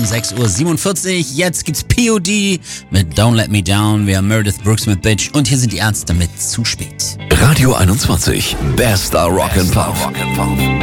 um 6:47 Uhr. Jetzt gibt's POD mit Don't Let Me Down. Wir haben Meredith Brooks mit Bitch und hier sind die Ärzte mit Zu spät. Radio 21, bester Rock'n'Pop.